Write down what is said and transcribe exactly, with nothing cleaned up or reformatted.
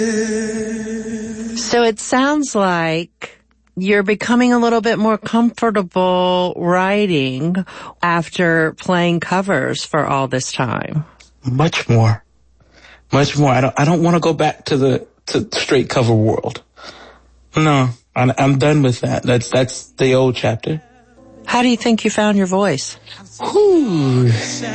So it sounds like you're becoming a little bit more comfortable writing after playing covers for all this time. Much more. Much more. I don't, I don't want to go back to the, to straight cover world. No, I'm, I'm done with that. That's, that's the old chapter. How do you think you found your voice? Whew.